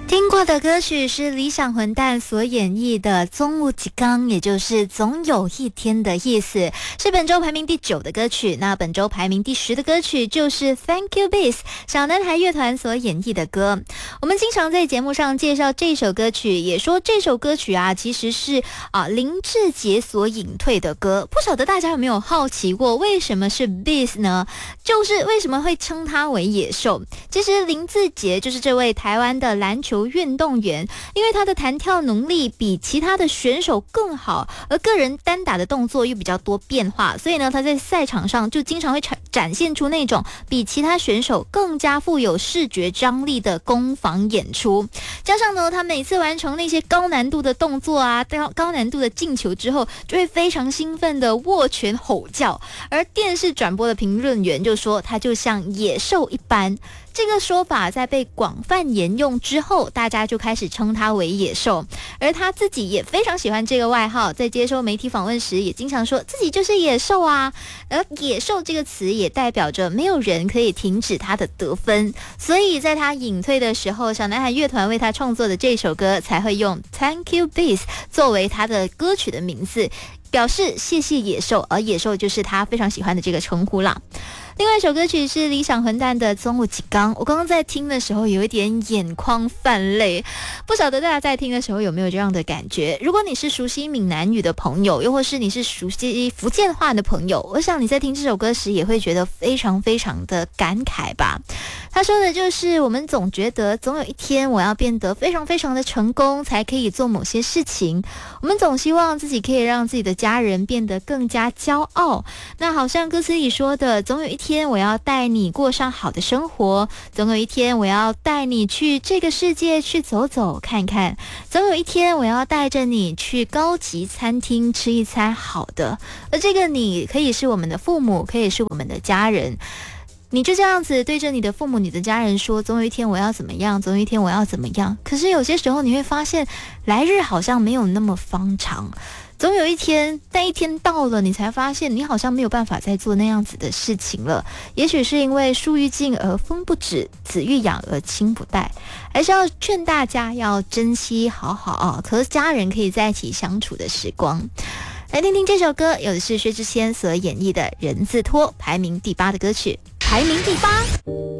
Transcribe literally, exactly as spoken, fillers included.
听过的歌曲是理想混蛋所演绎的总有一天，也就是总有一天的意思，是本周排名第九的歌曲。那本周排名第十的歌曲就是 Thank You Bees 小男孩乐团所演绎的歌。我们经常在节目上介绍这首歌曲，也说这首歌曲啊其实是啊林志杰所隐退的歌。不晓得大家有没有好奇过，为什么是 Bees 呢？就是为什么会称它为野兽？其实林志杰就是这位台湾的篮球运动员，因为他的弹跳能力比其他的选手更好，而个人单打的动作又比较多变化，所以呢他在赛场上就经常会展现出那种比其他选手更加富有视觉张力的攻防演出。加上呢他每次完成那些高难度的动作啊，高难度的进球之后，就会非常兴奋的握拳吼叫，而电视转播的评论员就说他就像野兽一般。这个说法在被广泛沿用之后，大家就开始称他为野兽，而他自己也非常喜欢这个外号，在接受媒体访问时也经常说自己就是野兽啊。而野兽这个词也代表着没有人可以停止他的得分，所以在他隐退的时候，小男孩乐团为他创作的这首歌才会用 Thank You Bees 作为他的歌曲的名字，表示谢谢野兽，而野兽就是他非常喜欢的这个称呼啦。另外一首歌曲是理想混蛋的总有一天，我刚刚在听的时候有一点眼眶泛泪，不晓得大家在听的时候有没有这样的感觉。如果你是熟悉闽南语的朋友，又或是你是熟悉福建话的朋友，我想你在听这首歌时也会觉得非常非常的感慨吧。他说的就是我们总觉得总有一天我要变得非常非常的成功才可以做某些事情，我们总希望自己可以让自己的家人变得更加骄傲。那好像歌词里说的，总有一天我要带你过上好的生活，总有一天我要带你去这个世界去走走看看，总有一天我要带着你去高级餐厅吃一餐好的。而这个你可以是我们的父母，可以是我们的家人，你就这样子对着你的父母你的家人说，总有一天我要怎么样，总有一天我要怎么样。可是有些时候你会发现来日好像没有那么方长，总有一天那一天到了，你才发现你好像没有办法再做那样子的事情了。也许是因为树欲静而风不止，子欲养而亲不待，还是要劝大家要珍惜好好啊和家人可以在一起相处的时光。来听听这首歌，有的是薛之谦所演绎的《人字拖》，排名第八的歌曲，排名第八。